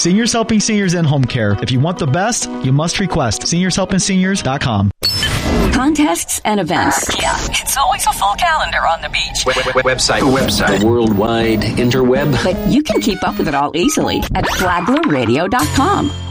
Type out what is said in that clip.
Seniors Helping Seniors in Home Care. If you want the best, you must request seniorshelpingseniors.com. Contests and events. Yeah, it's always a full calendar on the beach. Website. The worldwide interweb. But you can keep up with it all easily at flaglerradio.com.